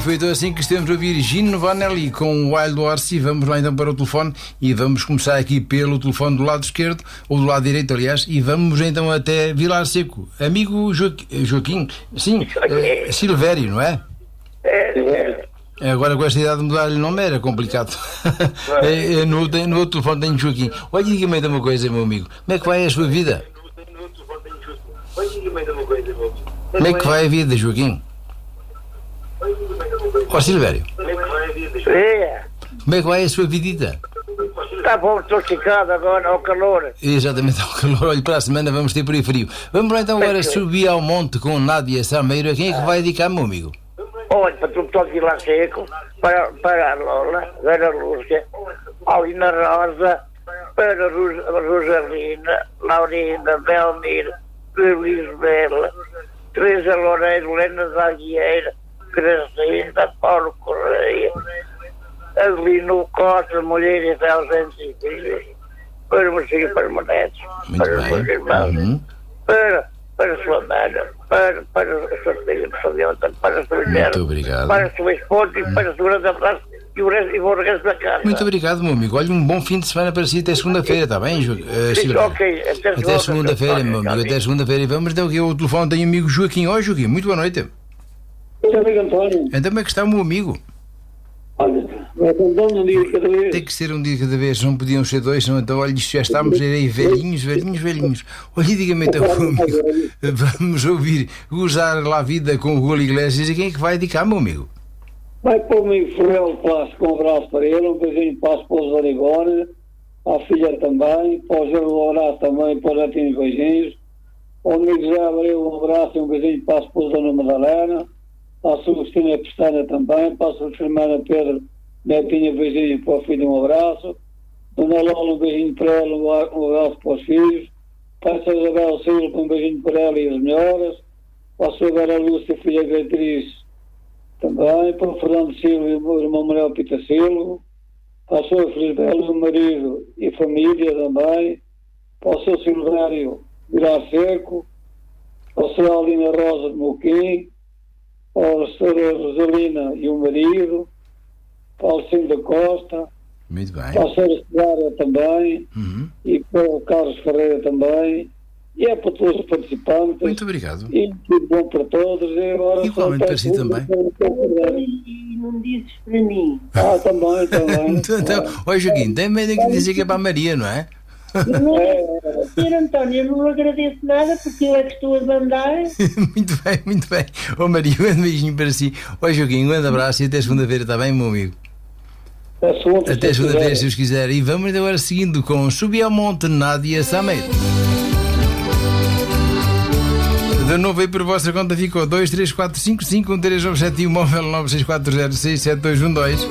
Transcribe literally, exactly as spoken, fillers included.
foi então assim que estamos a ouvir Gino Vanelli com Wild Horse. E vamos lá então para o telefone e vamos começar aqui pelo telefone do lado esquerdo, ou do lado direito, aliás, e vamos então até Vilar Seco. Amigo Joaquim, Joaquim sim, é, Silvério, não é? É, é. Agora com esta idade de mudar-lhe o nome era complicado. é, é, no, no outro telefone tenho Joaquim. Olha, diga-me então uma coisa, meu amigo. Como é que vai a sua vida? Como é que vai a vida, Joaquim? Ó, Silvério. É. Como é que vai a sua vidita? Está bom, estou esticado agora ao calor. Exatamente, ao calor. Olha, para a semana vamos ter por aí frio. Vamos lá então agora subir ao monte com Nádia Sameiro. Quem é que vai dedicar, meu amigo? Olha, para tu todo Vilar Seco, para, para a Lola, para a Lúcia, Aulina Rosa, para a Ros- Rosalina, Laurina, Belmir, Lisbela, Teresa Loureiro, Helena da Aguieira, Gracinda, Paulo Correia, Adelino Costa, mulher e ausentes e filhos, para o meus filhos, para os meus netos, Muito para os bem. meus irmãos, Uhum. para, para a sua mãe, para, para a sua filha, para a sua neta, para a sua mulher, Muito obrigado. para a sua esposa e para o seu grande abraço e o resto, e vou regresso da casa. Muito obrigado, meu amigo. Olha, um bom fim de semana para si até segunda-feira, está bem, Jo- eh, Sim, Silvério? ok, até Até segunda-feira, meu amigo. Até segunda-feira. E vamos então aqui ao telefone. Tenho o amigo Joaquim. Ó, Joaquim, muito boa noite. Seu amigo António, Então como é que está o meu amigo? olha, vai contando um dia de cada vez. Tem que ser um dia de cada vez, não podiam ser dois, senão então, olha, isto já estamos aí velhinhos, velhinhos, velhinhos. Olha, diga-me então, meu amigo, vamos ouvir Gozar lá a Vida com o Julio Iglesias. E quem é que vai dedicar, meu amigo? Vai para o amigo Ferrell Plástico, um abraço para ele, um beijinho para a esposa Arigone, para a filha também, para o José Lourato também, para o Netinho beijinhos, ao amigo José Abreu, um abraço e um beijinho para a esposa Ana Madalena, para a sua Cristina Pestana também, para a sua irmã Pedro Netinho, beijinho para o filho, um abraço, Dona Lola, um beijinho para ela, um abraço para os filhos, para a sua Isabel Silva, um beijinho para ela e as melhoras, para a sua Vera Lúcia, filha Beatriz, também, para o Fernando Silva e o meu irmão Manuel Pita Silva, para a sua Felisbela, o marido e família também, para o seu Silvério Vilar Seco, para a sua Alina Rosa de Moquim, para a senhora Rosalina e o marido, para o Alcino da Costa, Muito bem. para a senhora Cesária também, Uhum. e para o Carlos Ferreira também, e é para todos os participantes. Muito obrigado. E tudo bom para todos. E agora Igualmente só para si peço- também. E não dizes para mim. Ah, também, também. Então, então, ó, Joaquim, tem medo que dizer que é para a Maria, não é? Eu não, senhor António, eu não agradeço nada porque eu é que estou a mandar. Muito bem, muito bem. Ó, Maria, um grande beijinho para si. Ó, Joaquim, um grande abraço e até segunda-feira, está bem, meu amigo? A segunda, Até se segunda-feira, quiser. se os quiser. E vamos agora seguindo com Subir ao Monte, Nádia Sameiro. De novo aí por vossa conta ficou dois três quatro cinco cinco um três nove sete um, móvel nove seis quatro zero seis sete dois um dois.